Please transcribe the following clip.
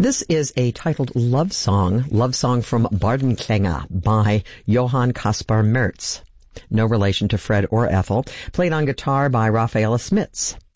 This is a titled love song from Bardenklänge by Johann Caspar Merz. No relation to Fred or Ethel, played on guitar by Rafaela Smits.